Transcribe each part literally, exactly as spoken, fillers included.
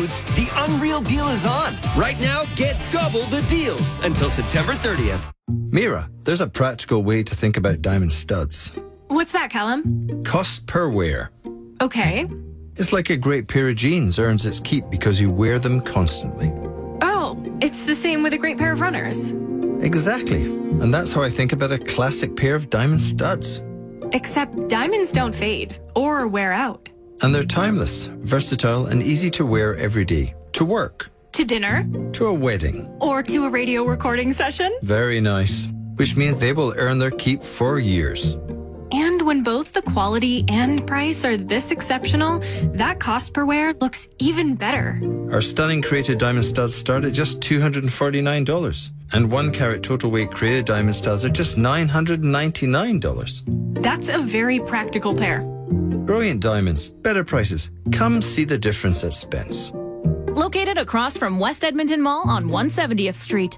Foods, the unreal deal is on. Right now, get double the deals until September thirtieth. Mira, there's a practical way to think about diamond studs. What's that, Callum? Cost per wear. Okay. It's like a great pair of jeans earns its keep because you wear them constantly. Oh, it's the same with a great pair of runners. Exactly. And that's how I think about a classic pair of diamond studs. Except diamonds don't fade or wear out. And they're timeless, versatile, and easy to wear every day. To work. To dinner. To a wedding. Or to a radio recording session. Very nice. Which means they will earn their keep for years. And when both the quality and price are this exceptional, that cost per wear looks even better. Our stunning created diamond studs start at just two hundred forty-nine dollars. And one carat total weight created diamond studs are just nine hundred ninety-nine dollars. That's a very practical pair. Brilliant diamonds, better prices. Come see the difference at Spence. Located across from West Edmonton Mall on one hundred seventieth Street.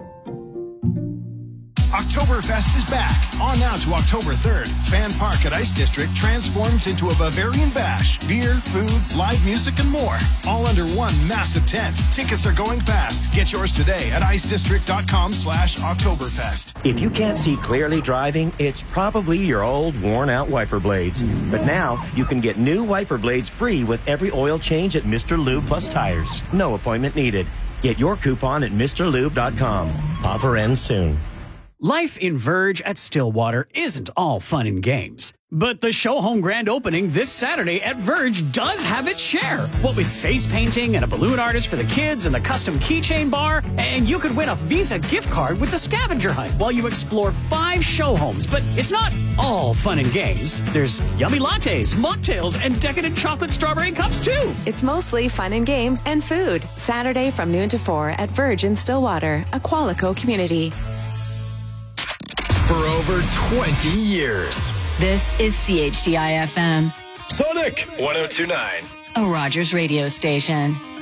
Oktoberfest is back. On now to October third. Fan Park at Ice District transforms into a Bavarian bash. Beer, food, live music, and more. All under one massive tent. Tickets are going fast. Get yours today at icedistrict.com slash Oktoberfest. If you can't see clearly driving, it's probably your old worn-out wiper blades. But now, you can get new wiper blades free with every oil change at Mister Lube Plus Tires. No appointment needed. Get your coupon at Mr Lube dot com. Offer ends soon. Life in Verge at Stillwater isn't all fun and games. But the show home grand opening this Saturday at Verge does have its share. What with face painting and a balloon artist for the kids and the custom keychain bar. And you could win a Visa gift card with the scavenger hunt while you explore five show homes. But it's not all fun and games. There's yummy lattes, mocktails, and decadent chocolate strawberry cups too. It's mostly fun and games and food. Saturday from noon to four at Verge in Stillwater, a Qualico community. For over twenty years. This is C H D I F M. Sonic one oh two point nine. A Rogers radio station.